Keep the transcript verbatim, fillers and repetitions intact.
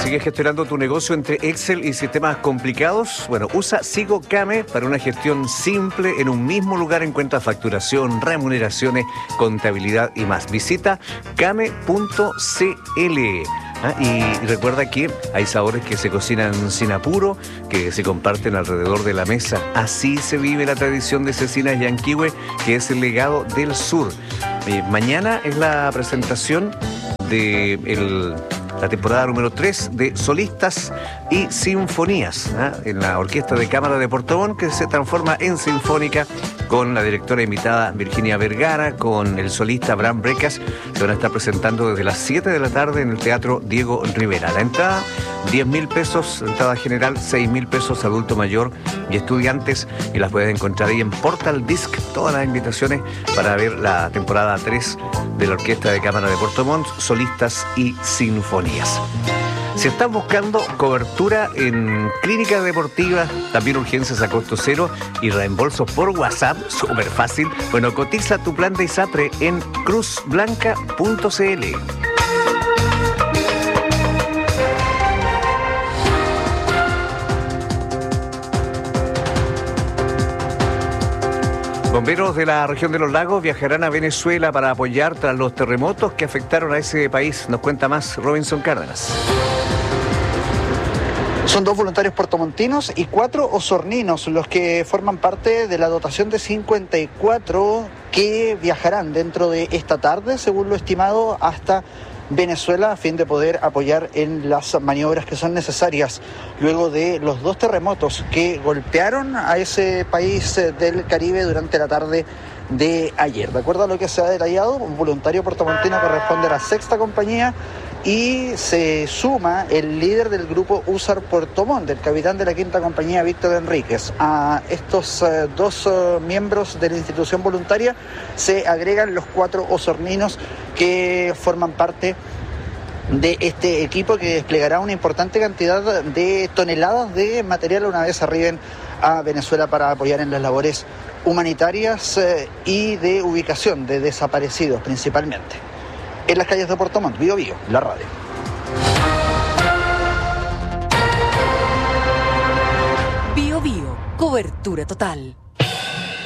¿Sigues gestionando tu negocio entre Excel y sistemas complicados? Bueno, usa SigoCame para una gestión simple. En un mismo lugar encuentras facturación, remuneraciones, contabilidad y más. Visita came punto c l. ¿Ah? Y recuerda que hay sabores que se cocinan sin apuro, que se comparten alrededor de la mesa. Así se vive la tradición de Cecinas Yanquihue, que es el legado del sur. Eh, mañana es la presentación de el, la temporada número tres de Solistas y Sinfonías, ¿ah? En la Orquesta de Cámara de Puerto Montt, que se transforma en sinfónica, con la directora invitada Virginia Vergara, con el solista Abraham Brecas. Se van a estar presentando desde las siete de la tarde en el Teatro Diego Rivera. La entrada, diez mil pesos, entrada general, seis mil pesos, adulto mayor y estudiantes, y las puedes encontrar ahí en Portal Disc, todas las invitaciones para ver la temporada tres de la Orquesta de Cámara de Puerto Montt, Solistas y Sinfonías. Si estás buscando cobertura en clínica deportiva, también urgencias a costo cero y reembolsos por WhatsApp, súper fácil, bueno, cotiza tu plan de ISAPRE en cruz blanca punto c l. Bomberos de la región de los lagos viajarán a Venezuela para apoyar tras los terremotos que afectaron a ese país. Nos cuenta más Robinson Cárdenas. Son dos voluntarios puertomontinos y cuatro osorninos los que forman parte de la dotación de cincuenta y cuatro que viajarán dentro de esta tarde, según lo estimado, hasta Venezuela, a fin de poder apoyar en las maniobras que son necesarias luego de los dos terremotos que golpearon a ese país del Caribe durante la tarde de ayer. De acuerdo a lo que se ha detallado, un voluntario puertomontino corresponde a la sexta compañía y se suma el líder del grupo USAR Puerto Montt, el capitán de la quinta compañía, Víctor Enríquez. A estos uh, dos uh, miembros de la institución voluntaria se agregan los cuatro osorninos que forman parte de este equipo, que desplegará una importante cantidad de toneladas de material una vez arriben a Venezuela para apoyar en las labores humanitarias eh, y de ubicación de desaparecidos principalmente. En las calles de Puerto Montt, Bío Bío, la radio. Bío Bío, cobertura total.